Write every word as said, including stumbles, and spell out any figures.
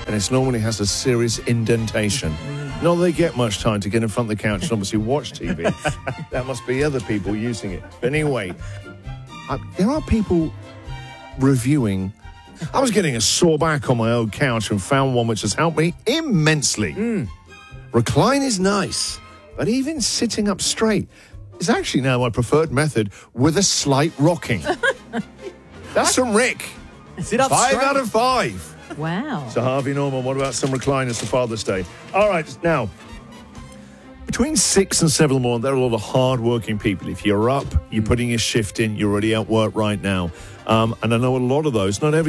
and it normally has a serious indentation. Not that they get much time to get in front of the couch and obviously watch T V. That must be other people using it. But anyway, I, there are people reviewing. I was getting a sore back on my old couch and found one which has helped me immensely. Mm. Recline is nice, but even sitting up straight is actually now my preferred method with a slight rocking. That's from Rick. Sit up Five straight. out of five. Wow. So Harvey Norman, what about some recliners for Father's Day? All right, now, between six and seven in the morning, there are a lot of hard-working people. If you're up, you're putting your shift in, you're already at work right now. Um, and I know a lot of those, not every